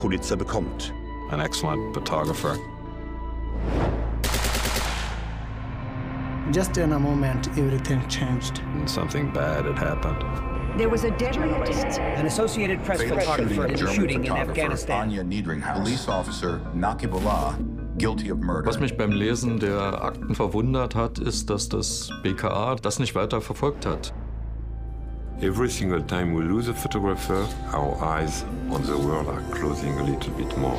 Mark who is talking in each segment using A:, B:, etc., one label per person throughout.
A: Pulitzer bekommt.
B: An excellent photographer.
C: Just in a moment, everything changed.
B: And something bad had happened.
D: There was a deadly attack.
E: An Associated Press photographer in a shooting in Afghanistan.
F: Anya Niedringhaus. Police officer Naqibullah, guilty of murder.
B: Was mich beim Lesen der Akten verwundert hat, ist, dass das BKA das nicht weiter verfolgt hat.
G: Every single time we lose a photographer, our eyes on the world are closing a little bit more.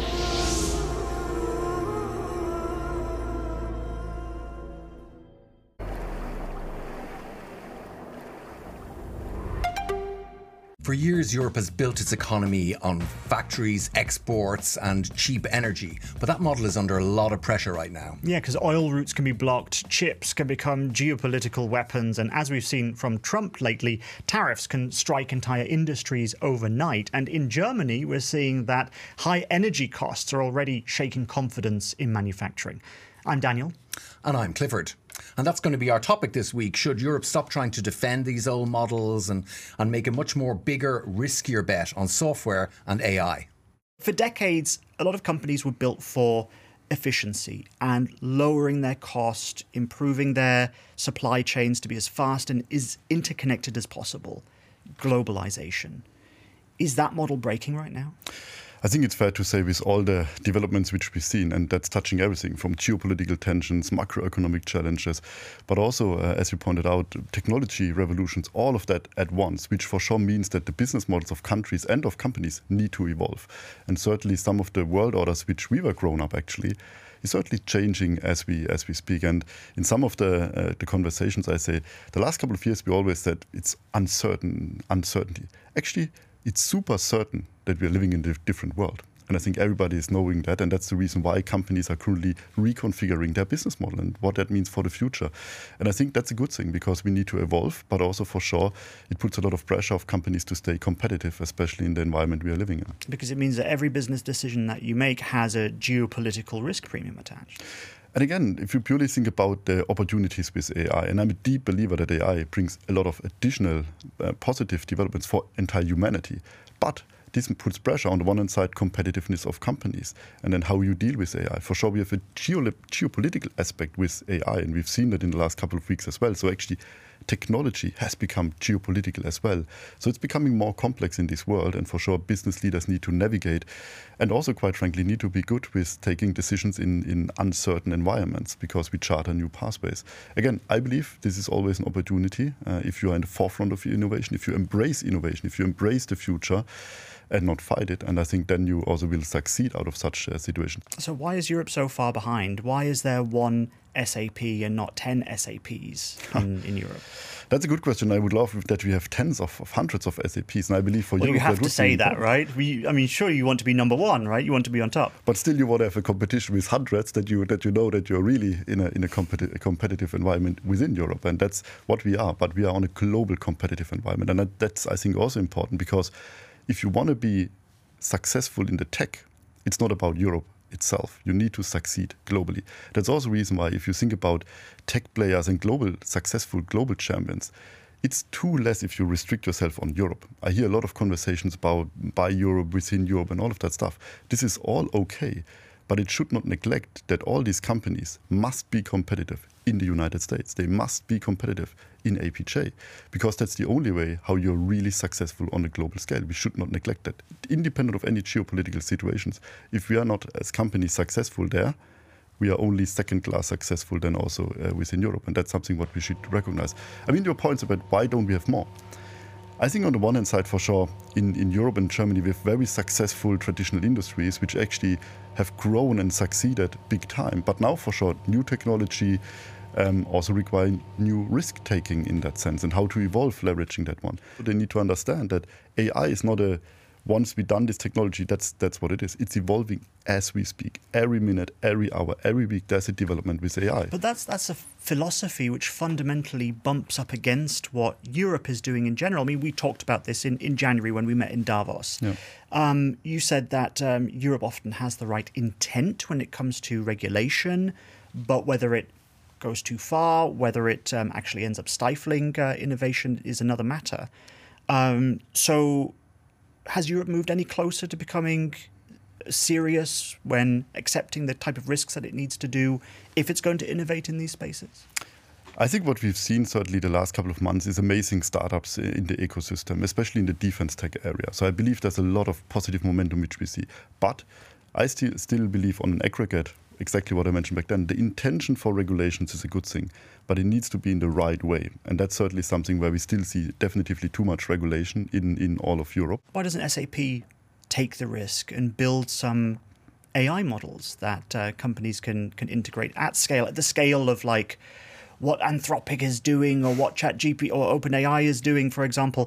H: For years, Europe has built its economy on factories, exports, and cheap energy. But that model is under a lot of pressure right now.
I: Yeah, because oil routes can be blocked, chips can become geopolitical weapons, and as we've seen from Trump lately, tariffs can strike entire industries overnight. And in Germany, we're seeing that high energy costs are already shaking confidence in manufacturing. I'm Daniel.
H: And I'm Clifford. And that's going to be our topic this week. Should Europe stop trying to defend these old models and make a much more bigger, riskier bet on software and AI?
I: For decades, a lot of companies were built for efficiency and lowering their cost, improving their supply chains to be as fast and as interconnected as possible. Globalization. Is that model breaking right now?
J: I think it's fair to say with all the developments which we've seen, and that's touching everything from geopolitical tensions, macroeconomic challenges, but also, as you pointed out, technology revolutions, all of that at once, which for sure means that the business models of countries and of companies need to evolve. And certainly some of the world orders which we were grown up actually is certainly changing as we speak. And in some of the conversations I say, the last couple of years we always said it's uncertainty. Actually, it's super certain that we are living in a different world. And I think everybody is knowing that. And that's the reason why companies are currently reconfiguring their business model and what that means for the future. And I think that's a good thing because we need to evolve, but also for sure, it puts a lot of pressure of companies to stay competitive, especially in the environment we are living in.
I: Because it means that every business decision that you make has a geopolitical risk premium attached.
J: And again, if you purely think about the opportunities with AI, and I'm a deep believer that AI brings a lot of additional positive developments for entire humanity, but this puts pressure on the one hand side, competitiveness of companies, and then how you deal with AI. For sure, we have a geopolitical aspect with AI, and we've seen that in the last couple of weeks as well. So actually, technology has become geopolitical as well. So it's becoming more complex in this world, and for sure, business leaders need to navigate and also, quite frankly, need to be good with taking decisions in uncertain environments because we charter new pathways. Again, I believe this is always an opportunity if you are in the forefront of innovation, if you embrace innovation, if you embrace the future, and not fight it. And I think then you also will succeed out of such situations.
I: So why is Europe so far behind? Why is there one SAP and not 10 SAPs in Europe?
J: That's a good question. I would love that we have tens of hundreds of SAPs. And I believe for Europe,
I: you have to say that, right? Sure, you want to be number one, right? You want to be on top.
J: But still, you want to have a competition with hundreds that you know that you're really in a competitive environment within Europe. And that's what we are. But we are on a global competitive environment. And that's, I think, also important because if you want to be successful in the tech, it's not about Europe itself. You need to succeed globally. That's also the reason why if you think about tech players and successful global champions, it's too less if you restrict yourself on Europe. I hear a lot of conversations about by Europe, within Europe and all of that stuff. This is all okay, but it should not neglect that all these companies must be competitive in the United States. They must be competitive in APJ because that's the only way how you're really successful on a global scale. We should not neglect that. Independent of any geopolitical situations, if we are not as companies successful there, we are only second-class successful then also within Europe. And that's something what we should recognize. I mean, your points about why don't we have more? I think on the one hand side, for sure, in Europe and Germany, we have very successful traditional industries which actually have grown and succeeded big time. But now, for sure, new technology also require new risk-taking in that sense and how to evolve leveraging that one. They need to understand that AI is not once we done this technology, that's what it is. It's evolving as we speak. Every minute, every hour, every week, there's a development with AI.
I: But that's a philosophy which fundamentally bumps up against what Europe is doing in general. I mean, we talked about this in January when we met in Davos. Yeah. You said that Europe often has the right intent when it comes to regulation, but whether it goes too far, whether it actually ends up stifling innovation is another matter. So has Europe moved any closer to becoming serious when accepting the type of risks that it needs to do if it's going to innovate in these spaces?
J: I think what we've seen certainly the last couple of months is amazing startups in the ecosystem, especially in the defense tech area. So I believe there's a lot of positive momentum which we see. But I still believe on an aggregate, exactly what I mentioned back then, the intention for regulations is a good thing, but it needs to be in the right way. And that's certainly something where we still see definitively too much regulation in all of Europe.
I: Why doesn't SAP take the risk and build some AI models that companies can integrate at scale, at the scale of like what Anthropic is doing or what ChatGPT or OpenAI is doing, for example?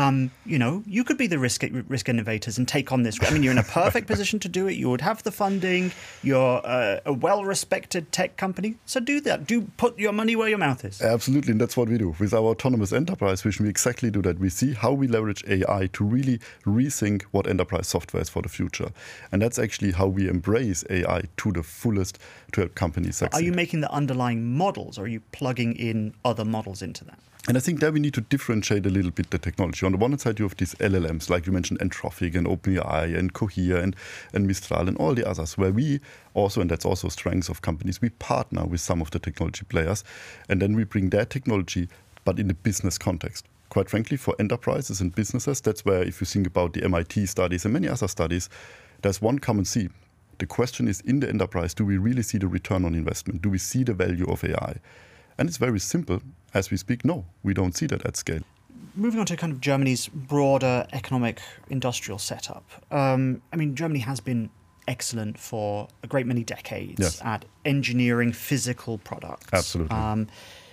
I: You could be the risk innovators and take on this. I mean, you're in a perfect position to do it. You would have the funding. You're a well-respected tech company. So do that. Do put your money where your mouth is.
J: Absolutely, and that's what we do. With our autonomous enterprise vision, we exactly do that. We see how we leverage AI to really rethink what enterprise software is for the future. And that's actually how we embrace AI to the fullest to help companies succeed.
I: Are you making the underlying models, or are you plugging in other models into that?
J: And I think there we need to differentiate a little bit the technology. On the one hand side, you have these LLMs, like you mentioned, Anthropic and OpenAI and Cohere and Mistral and all the others, where we also, and that's also strengths of companies, we partner with some of the technology players, and then we bring their technology, but in the business context. Quite frankly, for enterprises and businesses, that's where, if you think about the MIT studies and many other studies, there's one common theme. The question is, in the enterprise, do we really see the return on investment? Do we see the value of AI? And it's very simple. As we speak, no, we don't see that at scale.
I: Moving on to kind of Germany's broader economic industrial setup. Germany has been excellent for a great many decades at engineering physical products.
J: Absolutely.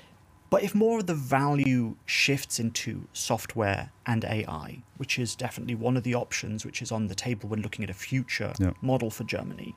I: But if more of the value shifts into software and AI, which is definitely one of the options which is on the table when looking at a future model for Germany,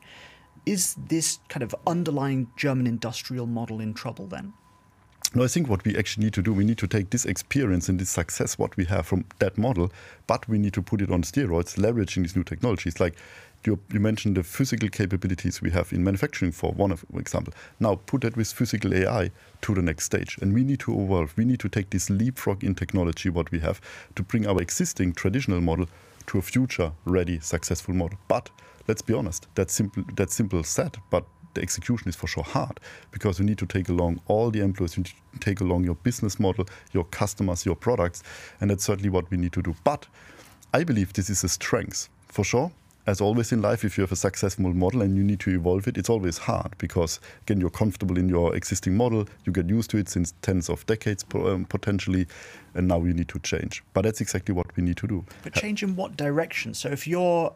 I: is this kind of underlying German industrial model in trouble then?
J: No, I think what we actually need to do, we need to take this experience and this success, what we have from that model, but we need to put it on steroids, leveraging these new technologies. Like you mentioned the physical capabilities we have in manufacturing, for one example. Now put that with physical AI to the next stage. And we need to evolve. We need to take this leapfrog in technology, what we have, to bring our existing traditional model to a future-ready, successful model. But let's be honest, that's simple said, but the execution is for sure hard, because you need to take along all the employees, you need to take along your business model, your customers, your products, and that's certainly what we need to do. But I believe this is a strength, for sure. As always in life, if you have a successful model and you need to evolve it, it's always hard, because, again, you're comfortable in your existing model, you get used to it since tens of decades potentially, and now you need to change. But that's exactly what we need to do.
I: But change in what direction? So if you're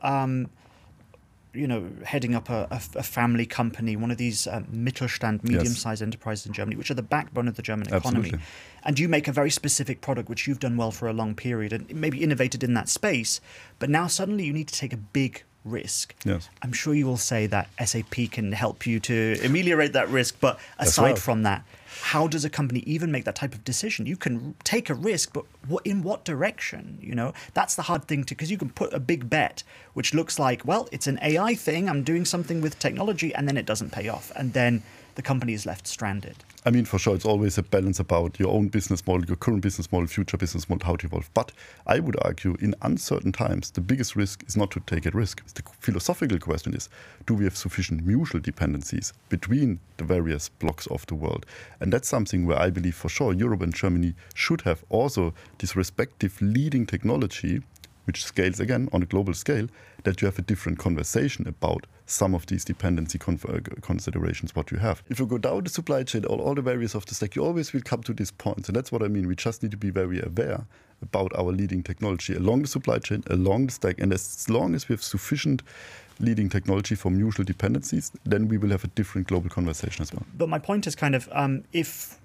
I: heading up a family company, one of these Mittelstand, medium-sized enterprises in Germany, which are the backbone of the German economy, and you make a very specific product which you've done well for a long period and maybe innovated in that space, but now suddenly you need to take a big risk.
J: Yes.
I: I'm sure you will say that SAP can help you to ameliorate that risk, but aside from that, how does a company even make that type of decision? You can take a risk, but in what direction? That's the hard thing because you can put a big bet, which looks like, well, it's an AI thing. I'm doing something with technology, and then it doesn't pay off, and then the company is left stranded.
J: I mean, for sure, it's always a balance about your own business model, your current business model, future business model, how to evolve. But I would argue, in uncertain times, the biggest risk is not to take a risk. The philosophical question is, do we have sufficient mutual dependencies between the various blocks of the world? And that's something where I believe, for sure, Europe and Germany should have also this respective leading technology, which scales, again, on a global scale, that you have a different conversation about some of these dependency considerations what you have. If you go down the supply chain, all the various of the stack, you always will come to these points. And that's what I mean. We just need to be very aware about our leading technology along the supply chain, along the stack. And as long as we have sufficient leading technology for mutual dependencies, then we will have a different global conversation as well.
I: But my point is kind of, if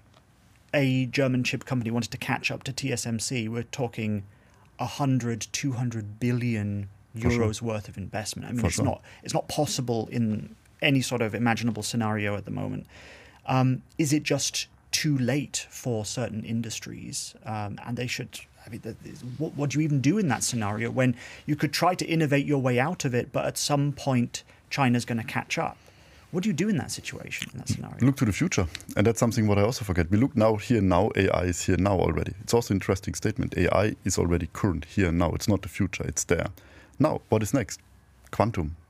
I: a German chip company wanted to catch up to TSMC, we're talking 100, 200 billion euros worth of investment. I mean, it's not possible in any sort of imaginable scenario at the moment. Is it just too late for certain industries? And they should, what do you even do in that scenario when you could try to innovate your way out of it, but at some point China's going to catch up? What do you do in that situation, in that scenario?
J: Look to the future. And that's something what I also forget. We look now, here now, AI is here now already. It's also an interesting statement. AI is already current, here now. It's not the future, it's there. Now, what is next? Quantum.